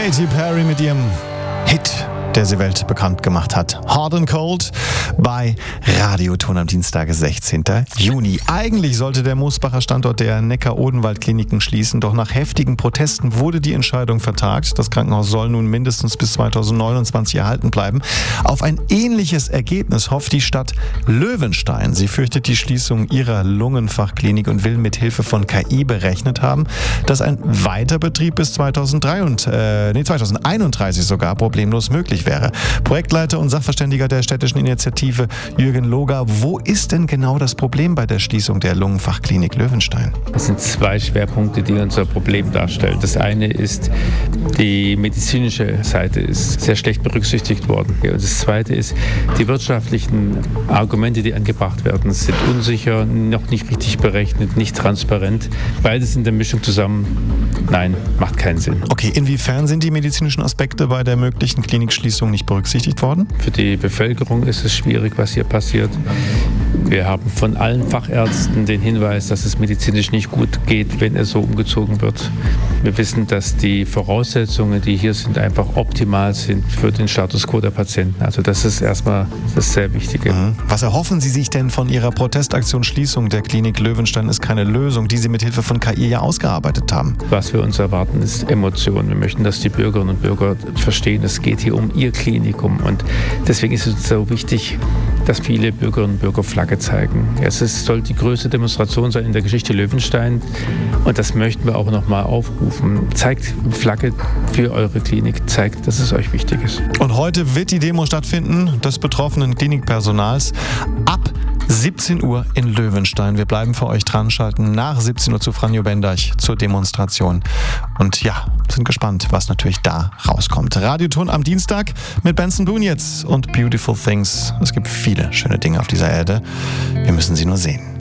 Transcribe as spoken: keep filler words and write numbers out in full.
Katy Perry mit ihrem Hit, der sie weltbekannt gemacht hat. Hot and Cold bei Radioton am Dienstag, sechzehnten Juni. Eigentlich sollte der Moosbacher Standort der Neckar-Odenwald-Kliniken schließen, doch nach heftigen Protesten wurde die Entscheidung vertagt. Das Krankenhaus soll nun mindestens bis zweitausendneunundzwanzig erhalten bleiben. Auf ein ähnliches Ergebnis hofft die Stadt Löwenstein. Sie fürchtet die Schließung ihrer Lungenfachklinik und will mit Hilfe von K I berechnet haben, dass ein Weiterbetrieb bis zweitausenddreiunddreißig, äh, nee, zweitausendeinunddreißig sogar problemlos möglich wäre. Projektleiter und Sachverständiger der städtischen Initiative Jürgen Loger, wo ist denn genau das Problem bei der Schließung der Lungenfachklinik Löwenstein? Es sind zwei Schwerpunkte, die unser Problem darstellen. Das eine ist, die medizinische Seite ist sehr schlecht berücksichtigt worden. Und das zweite ist, die wirtschaftlichen Argumente, die angebracht werden, sind unsicher, noch nicht richtig berechnet, nicht transparent. Beides in der Mischung zusammen, nein, macht keinen Sinn. Okay, inwiefern sind die medizinischen Aspekte bei der möglichen Klinikschließung nicht berücksichtigt worden? Für die Bevölkerung ist es schwierig, was hier passiert. Wir haben von allen Fachärzten den Hinweis, dass es medizinisch nicht gut geht, wenn es so umgezogen wird. Wir wissen, dass die Voraussetzungen, die hier sind, einfach optimal sind für den Status quo der Patienten. Also das ist erstmal das sehr Wichtige. Mhm. Was erhoffen Sie sich denn von Ihrer Protestaktion Schließung der Klinik Löwenstein ist keine Lösung, die Sie mit Hilfe von K I ja ausgearbeitet haben? Was wir uns erwarten, ist Emotion. Wir möchten, dass die Bürgerinnen und Bürger verstehen, es geht hier um ihr Klinikum. Und deswegen ist es so wichtig, dass viele Bürgerinnen und Bürger Flagge zeigen. Es ist, soll die größte Demonstration sein in der Geschichte Löwenstein. Und das möchten wir auch nochmal aufrufen. Zeigt Flagge für eure Klinik, zeigt, dass es euch wichtig ist. Und heute wird die Demo stattfinden, des betroffenen Klinikpersonals, ab siebzehn Uhr in Löwenstein. Wir bleiben für euch dran, schalten nach siebzehn Uhr zu Franjo Bendeich zur Demonstration. Und ja, sind gespannt, was natürlich da rauskommt. Radioton am Dienstag mit Benson Boone jetzt und Beautiful Things. Es gibt viele schöne Dinge auf dieser Erde. Wir müssen sie nur sehen.